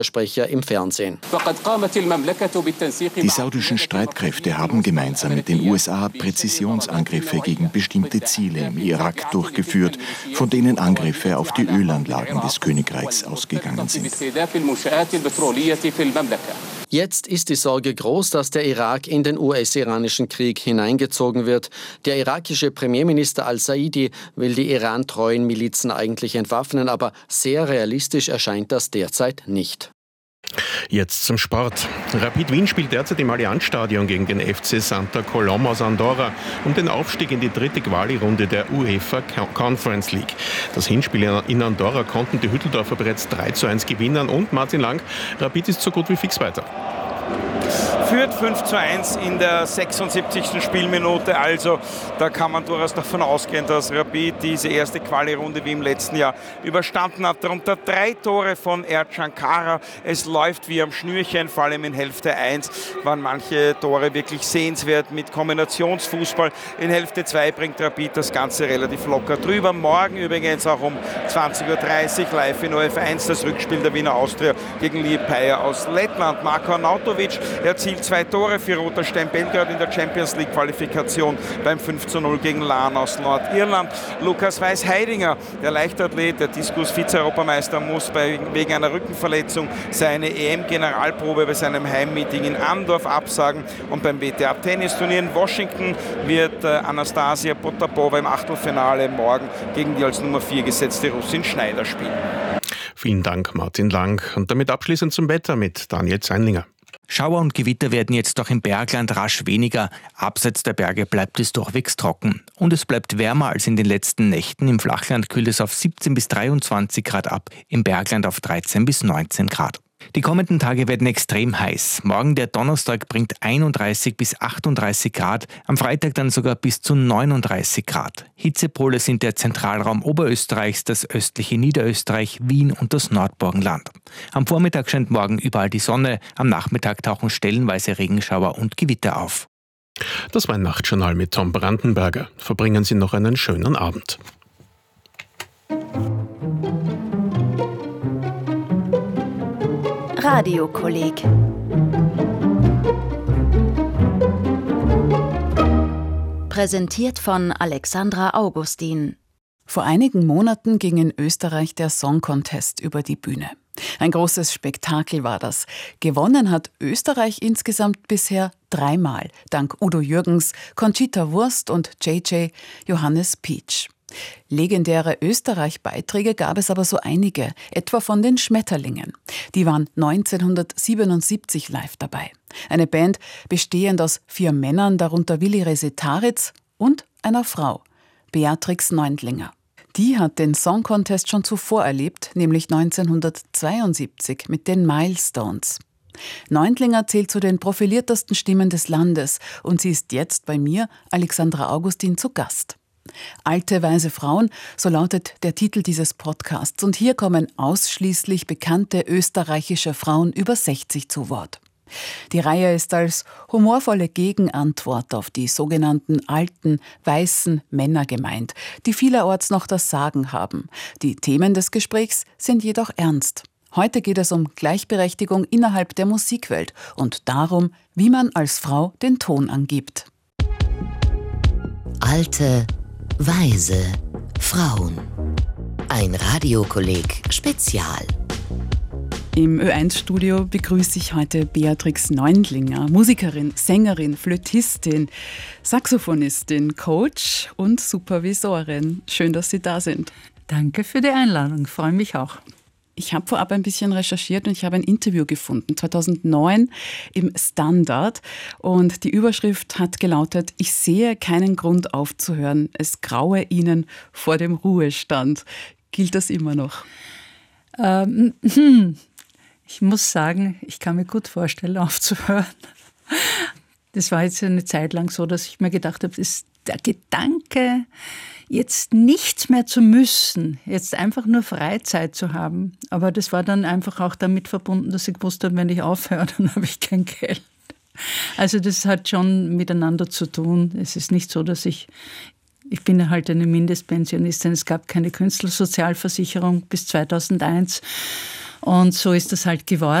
Sprecher im Fernsehen. Die saudischen Streitkräfte haben gemeinsam mit den USA Präzisionsangriffe gegen bestimmte Ziele im Irak durchgeführt, von denen Angriffe auf die Ölanlagen des Königreichs ausgegangen sind. Jetzt ist die Sorge groß, dass der Irak in den US-iranischen Krieg hineingezogen wird. Der irakische Premierminister al-Saidi will die irantreuen Milizen eigentlich entwaffnen, aber sehr realistisch erscheint das derzeit nicht. Jetzt zum Sport. Rapid Wien spielt derzeit im Allianzstadion gegen den FC Santa Coloma aus Andorra um den Aufstieg in die dritte Quali-Runde der UEFA Conference League. Das Hinspiel in Andorra konnten die Hütteldorfer bereits 3:1 gewinnen und Martin Lang, Rapid ist so gut wie fix weiter. Führt 5:1 in der 76. Spielminute, also da kann man durchaus davon ausgehen, dass Rapid diese erste Quali-Runde wie im letzten Jahr überstanden hat. Darunter 3 Tore von Ercan Kara. Es läuft wie am Schnürchen, vor allem in Hälfte 1 waren manche Tore wirklich sehenswert mit Kombinationsfußball. In Hälfte 2 bringt Rapid das Ganze relativ locker drüber. Morgen übrigens auch um 20:30 Uhr live in OF1 das Rückspiel der Wiener Austria gegen Liepaja aus Lettland. Marko Arnautovic erzielt 2 Tore für Roter Stein Belgrad in der Champions League Qualifikation beim 5:0 gegen Lahn aus Nordirland. Lukas Weiß-Heidinger, der Leichtathlet, der Diskus-Vize-Europameister, muss wegen einer Rückenverletzung seine EM-Generalprobe bei seinem Heimmeeting in Andorf absagen. Und beim WTA-Tennisturnier in Washington wird Anastasia Potapova im Achtelfinale morgen gegen die als Nummer 4 gesetzte Russin Schneider spielen. Vielen Dank, Martin Lang. Und damit abschließend zum Wetter mit Daniel Zeinlinger. Schauer und Gewitter werden jetzt auch im Bergland rasch weniger. Abseits der Berge bleibt es durchwegs trocken. Und es bleibt wärmer als in den letzten Nächten. Im Flachland kühlt es auf 17 bis 23 Grad ab, im Bergland auf 13 bis 19 Grad. Die kommenden Tage werden extrem heiß. Morgen der Donnerstag bringt 31 bis 38 Grad, am Freitag dann sogar bis zu 39 Grad. Hitzepole sind der Zentralraum Oberösterreichs, das östliche Niederösterreich, Wien und das Nordburgenland. Am Vormittag scheint morgen überall die Sonne, am Nachmittag tauchen stellenweise Regenschauer und Gewitter auf. Das war ein Nachtjournal mit Tom Brandenberger. Verbringen Sie noch einen schönen Abend. Radiokolleg. Präsentiert von Alexandra Augustin. Vor einigen Monaten ging in Österreich der Song Contest über die Bühne. Ein großes Spektakel war das. Gewonnen hat Österreich insgesamt bisher 3-mal, dank Udo Jürgens, Conchita Wurst und JJ Johannes Pietsch. Legendäre Österreich-Beiträge gab es aber so einige, etwa von den Schmetterlingen. Die waren 1977 live dabei. Eine Band bestehend aus 4 Männern, darunter Willi Resetaritz und einer Frau, Beatrix Neundlinger. Die hat den Song Contest schon zuvor erlebt, nämlich 1972 mit den Milestones. Neundlinger zählt zu den profiliertesten Stimmen des Landes und sie ist jetzt bei mir, Alexandra Augustin, zu Gast. Alte, weise Frauen, so lautet der Titel dieses Podcasts. Und hier kommen ausschließlich bekannte österreichische Frauen über 60 zu Wort. Die Reihe ist als humorvolle Gegenantwort auf die sogenannten alten, weißen Männer gemeint, die vielerorts noch das Sagen haben. Die Themen des Gesprächs sind jedoch ernst. Heute geht es um Gleichberechtigung innerhalb der Musikwelt und darum, wie man als Frau den Ton angibt. Alte, weise Frauen. Ein Radiokolleg Spezial. Im Ö1-Studio begrüße ich heute Beatrix Neundlinger, Musikerin, Sängerin, Flötistin, Saxophonistin, Coach und Supervisorin. Schön, dass Sie da sind. Danke für die Einladung, freue mich auch. Ich habe vorab ein bisschen recherchiert und ich habe ein Interview gefunden, 2009 im Standard. Und die Überschrift hat gelautet: Ich sehe keinen Grund aufzuhören. Es graue Ihnen vor dem Ruhestand. Gilt das immer noch? Ich muss sagen, ich kann mir gut vorstellen, aufzuhören. Das war jetzt eine Zeit lang so, dass ich mir gedacht habe, ist der Gedanke, jetzt nichts mehr zu müssen, jetzt einfach nur Freizeit zu haben. Aber das war dann einfach auch damit verbunden, dass ich gewusst habe, wenn ich aufhöre, dann habe ich kein Geld. Also das hat schon miteinander zu tun. Es ist nicht so, dass ich bin halt eine Mindestpensionistin. Es gab keine Künstlersozialversicherung bis 2001. Und so ist das halt geworden.